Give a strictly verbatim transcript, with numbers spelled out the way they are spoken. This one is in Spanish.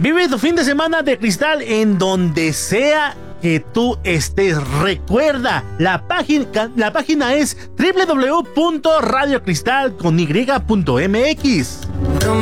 Vive tu fin de semana de cristal en donde sea que tú estés. Recuerda, la página, la página es doble u doble u doble u punto radio cristal con y punto m x.